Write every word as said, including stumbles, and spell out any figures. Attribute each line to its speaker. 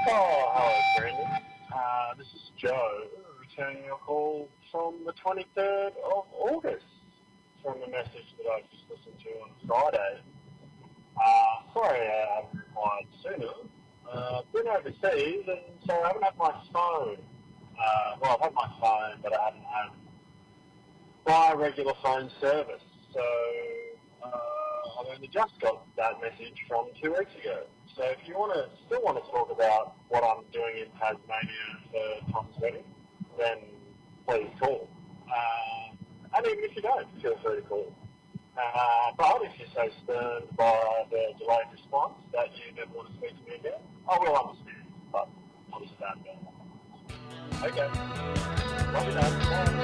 Speaker 1: Oh, hello, Brandon. Uh, this is Joe, returning your call from the twenty-third of August from a message that I just listened to on Friday. Uh, sorry I haven't replied sooner. Uh, been overseas, and so I haven't had my phone. Uh, well, I've had my phone, but I haven't had my regular phone service. So uh, I've only just got that message from two weeks ago. So if you want to still want to talk about what I'm doing in Tasmania for Tom's wedding, then please call. Uh, and even if you don't, feel free to call. Uh, but if you're so sterned by the delayed response that you never want to speak to me again, I will understand. But I'll just stand down. Okay. Love you, man. Bye.